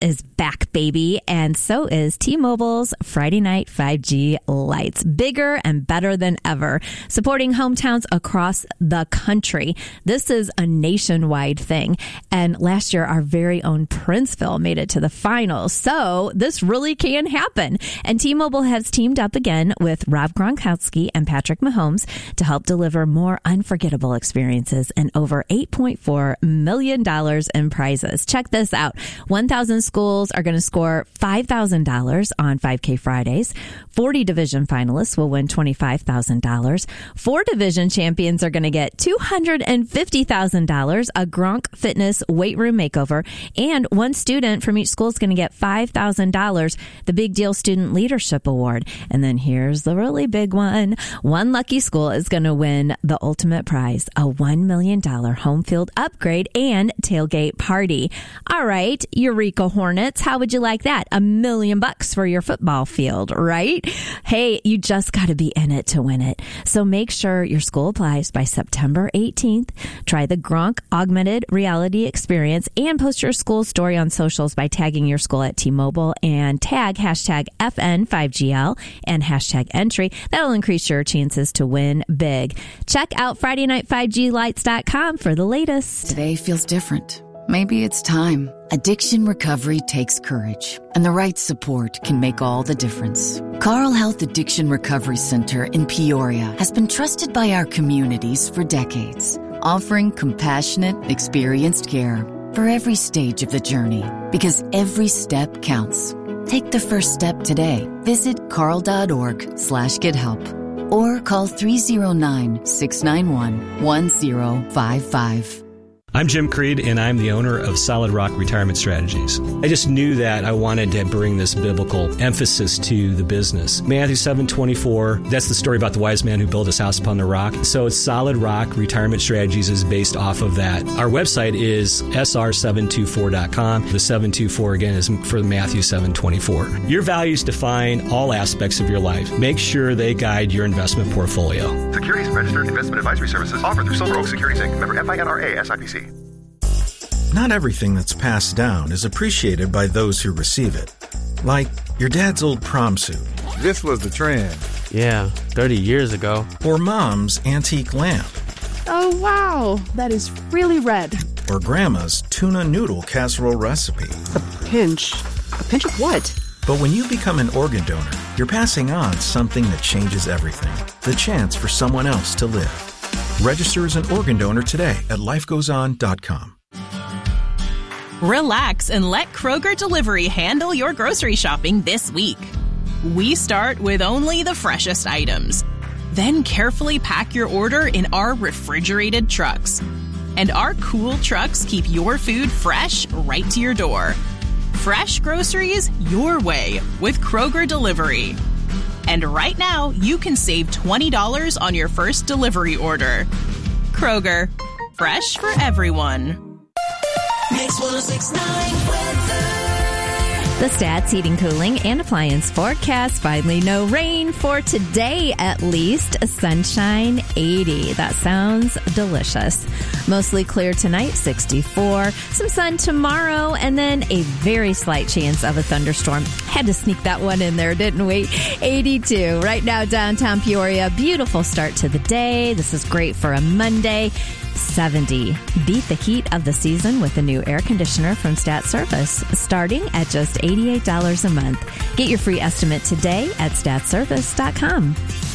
is back, baby, and so is T-Mobile's Friday Night 5G Lights. Bigger and better than ever, supporting hometowns across the country. This is a nationwide thing, and last year our very own Princeville made it to the finals, so this really can happen. And T-Mobile has teamed up again with Rob Gronkowski and Patrick Mahomes to help deliver more unforgettable experiences and over $8.4 million in prizes. Check this out. 1,000 schools are going to score $5,000 on 5K Fridays. 40 division finalists will win $25,000. 4 division champions are going to get $250,000, a Gronk Fitness weight room makeover, and 1 student from each school is going to get $5,000, the Big Deal Student Leadership Award. And then here's the really big one. 1 lucky school is going to win the ultimate prize, a $1 million home field upgrade and tailgate party. All right, Eureka Hornets, how would you like that? $1 million for your football field, right? Hey, you just got to be in it to win it. So make sure your school applies by September 18th. Try the Gronk Augmented Reality Experience and post your school story on socials by tagging your school at T-Mobile and tag hashtag FN5GL and hashtag entry. That'll increase your chances to win big. Check out FridayNight5GLights.com for the latest. Today feels different. Maybe it's time. Addiction recovery takes courage, and the right support can make all the difference. Carle Health Addiction Recovery Center in Peoria has been trusted by our communities for decades, offering compassionate, experienced care for every stage of the journey, because every step counts. Take the first step today. Visit carle.org/gethelp or call 309-691-1055. I'm Jim Creed, and I'm the owner of Solid Rock Retirement Strategies. I just knew that I wanted to bring this biblical emphasis to the business. Matthew 7:24, that's the story about the wise man who built his house upon the rock. So it's Solid Rock Retirement Strategies is based off of that. Our website is sr724.com. The 724, again, is for Matthew 7:24. Your values define all aspects of your life. Make sure they guide your investment portfolio. Securities registered investment advisory services offered through Silver Oak Securities Inc. Member FINRA SIPC. Not everything that's passed down is appreciated by those who receive it. Like your dad's old prom suit. This was the trend. Yeah, 30 years ago. Or mom's antique lamp. Oh, wow. That is really red. Or grandma's tuna noodle casserole recipe. A pinch. A pinch of what? But when you become an organ donor, you're passing on something that changes everything. The chance for someone else to live. Register as an organ donor today at lifegoeson.com. Relax and let Kroger Delivery handle your grocery shopping this week. We start with only the freshest items. Then carefully pack your order in our refrigerated trucks. And our cool trucks keep your food fresh right to your door. Fresh groceries your way with Kroger Delivery. And right now, you can save $20 on your first delivery order. Kroger, fresh for everyone. Mix 106.9 weather. The Stats Heating, Cooling, and Appliance forecast. Finally, no rain for today, at least. Sunshine, 80. That sounds delicious. Mostly clear tonight, 64. Some sun tomorrow, and then a very slight chance of a thunderstorm. Had to sneak that one in there, didn't we? 82. Right now, downtown Peoria. Beautiful start to the day. This is great for a Monday. 70. Beat the heat of the season with a new air conditioner from Stat Service, starting at just $88 a month. Get your free estimate today at statservice.com.